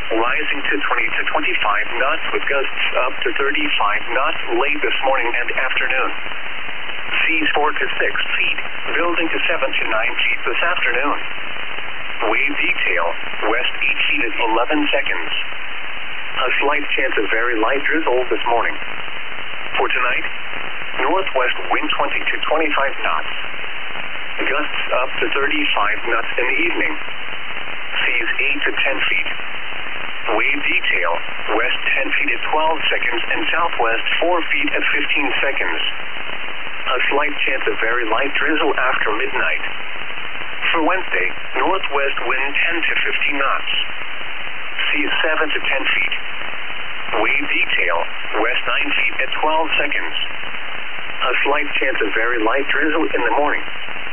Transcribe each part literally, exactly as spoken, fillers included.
rising to twenty to twenty-five knots with gusts up to thirty-five knots late this morning and afternoon. Seas four to six feet, building to seven to nine feet this afternoon. Wave detail, west eight feet at eleven seconds. A slight chance of very light drizzle this morning. For tonight, northwest wind twenty to twenty-five knots. Gusts up to thirty-five knots in the evening. Seas eight to ten feet. Wave detail, west ten feet at twelve seconds and southwest four feet at fifteen seconds. A slight chance of very light drizzle after midnight. For Wednesday, northwest wind ten to fifteen knots. Seas seven to ten feet. Wave detail, west nine feet at twelve seconds. A slight chance of very light drizzle in the morning.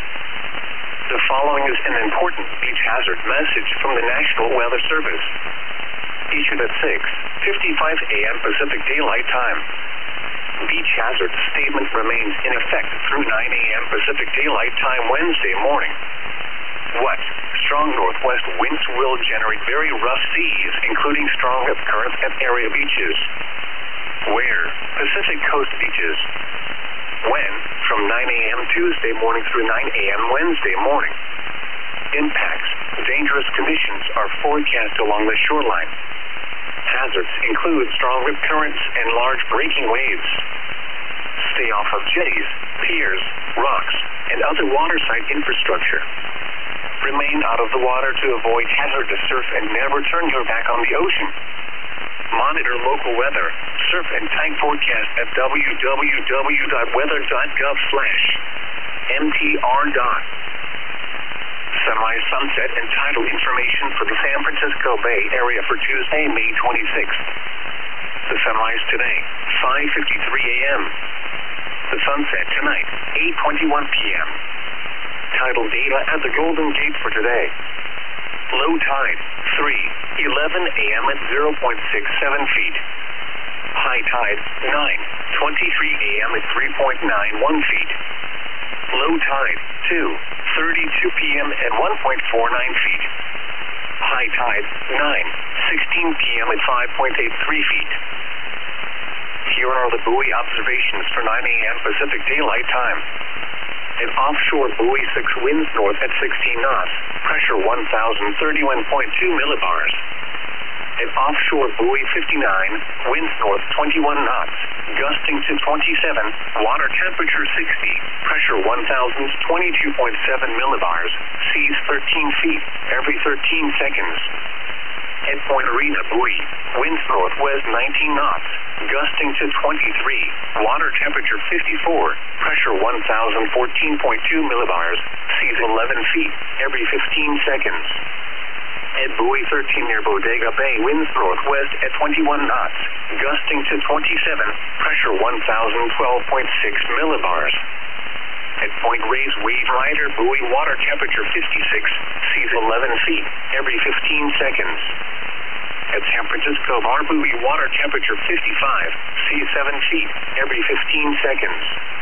The following is an important beach hazard message from the National Weather Service. Issued at six fifty-five a m Pacific Daylight Time. Beach hazard statement remains in effect through nine a m Pacific Daylight Time Wednesday morning. What? Strong northwest winds will generate very rough seas, including strong currents at area beaches. Where? Pacific coast beaches. When? From nine a m Tuesday morning through nine a m Wednesday morning. Impacts. Dangerous conditions are forecast along the shoreline. Hazards include strong rip currents and large breaking waves. Stay off of jetties, piers, rocks, and other waterside infrastructure. Remain out of the water to avoid hazardous surf and never turn your back on the ocean. Monitor local weather, surf and tide forecast at w w w dot weather dot gov slash m t r dot. Sunrise, sunset, and tidal information for the San Francisco Bay Area for Tuesday, May twenty-sixth. The sunrise today, five fifty-three a m The sunset tonight, eight twenty-one p m Tidal data at the Golden Gate for today. Low tide, three eleven a m at zero point six seven feet. High tide, nine twenty-three a m at three point nine one feet. Low tide, two thirty-two p m at one point four nine feet. High tide, nine sixteen p m at five point eight three feet. Here are the buoy observations for nine a m Pacific Daylight Time. An offshore buoy six winds north at sixteen knots, pressure one thousand thirty-one point two millibars. An offshore buoy fifty-nine, winds north twenty-one knots, gusting to twenty-seven, water temperature sixty, pressure one thousand twenty-two point seven millibars, seas thirteen feet, every thirteen seconds. At Point Arena buoy, winds northwest nineteen knots, gusting to twenty-three, water temperature fifty-four, pressure one thousand fourteen point two millibars, seas eleven feet, every fifteen seconds. At buoy thirteen near Bodega Bay, winds northwest at twenty-one knots, gusting to twenty-seven, pressure one thousand twelve point six millibars. At Point Reyes Wave Rider buoy, water temperature fifty-six, seas eleven feet, every fifteen seconds. At San Francisco Bar buoy, water temperature fifty-five, seas seven feet, every fifteen seconds.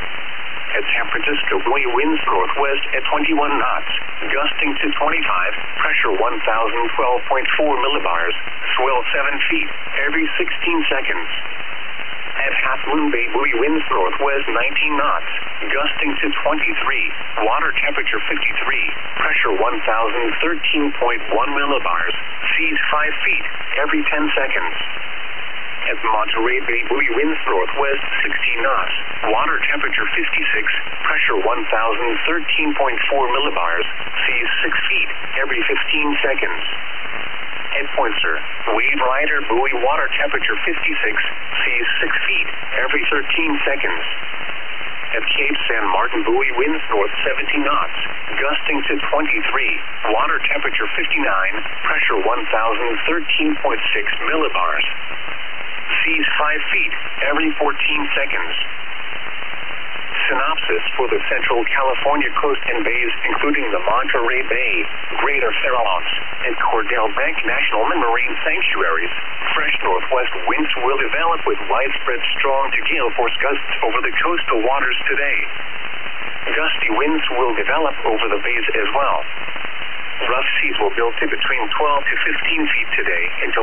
At San Francisco buoy, winds northwest at twenty-one knots, gusting to twenty-five, pressure one thousand twelve point four millibars, swell seven feet, every sixteen seconds. At Half Moon Bay buoy, winds northwest nineteen knots, gusting to twenty-three, water temperature fifty-three, pressure one thousand thirteen point one millibars, seas five feet, every ten seconds. At Monterey Bay buoy, winds northwest sixteen knots, water temperature fifty-six, pressure one thousand thirteen point four millibars, seas six feet, every fifteen seconds. At Point Sur, Wave Rider buoy, water temperature fifty-six, seas six feet, every thirteen seconds. At Cape San Martin buoy, winds north seventeen knots, gusting to twenty-three, water temperature fifty-nine, pressure one thousand thirteen point six millibars. Seas five feet, every fourteen seconds. Synopsis for the Central California coast and bays, including the Monterey Bay, Greater Farallones, and Cordell Bank National Marine Sanctuaries. Fresh northwest winds will develop with widespread strong to gale force gusts over the coastal waters today. Gusty winds will develop over the bays as well. Rough seas will build to between twelve to fifteen feet today until